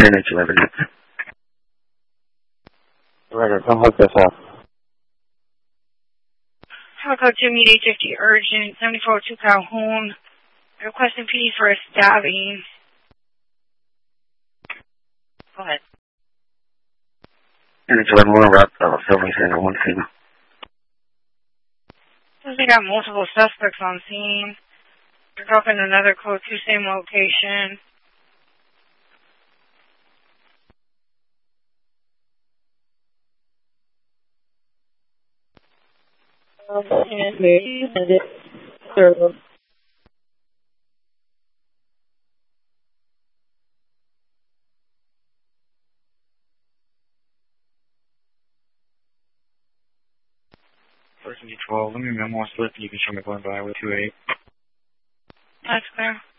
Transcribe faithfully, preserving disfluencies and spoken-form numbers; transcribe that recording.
N H eleven. Record, come hook this up. Helico Jimmy eight fifty urgent, seventy-four oh two Calhoun. Requesting P D for a stabbing. Go ahead. N H eleven, one route, uh, Sylvan Center, one female. Says they got multiple suspects on scene. They're dropping another code to same location. And maybe send it through. Person D twelve, let me memo a slip and you can show me going by with two eight. That's clear.